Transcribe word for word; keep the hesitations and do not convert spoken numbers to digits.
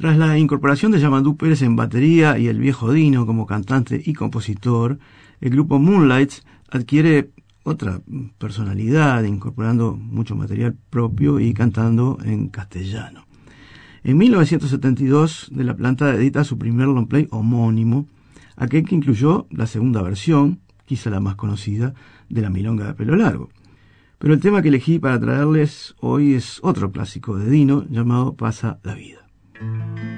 Tras la incorporación de Yamandú Pérez en batería y el viejo Dino como cantante y compositor, el grupo Moonlights adquiere otra personalidad, incorporando mucho material propio y cantando en castellano. En mil novecientos setenta y dos, De la Planta edita su primer long play homónimo, aquel que incluyó la segunda versión, quizá la más conocida, de La Milonga de Pelo Largo. Pero el tema que elegí para traerles hoy es otro clásico de Dino, llamado Pasa la Vida.